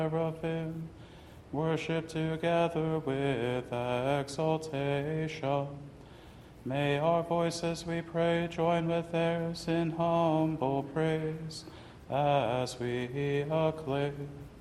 of him, worship together with exaltation. May our voices, we pray, join with theirs in humble praise as we acclaim.